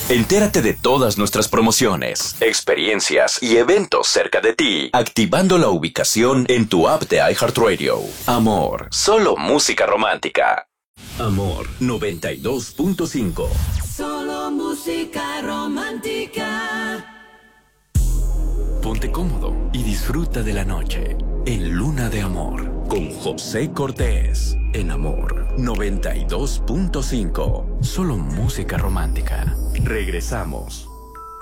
Entérate de todas nuestras promociones, experiencias y eventos cerca de ti, activando la ubicación en tu app de iHeartRadio. Amor, solo música romántica. Amor 92.5. Solo música romántica. Ponte cómodo y disfruta de la noche en Luna de Amor con José Cortés en Amor 92.5. Solo música romántica. Regresamos.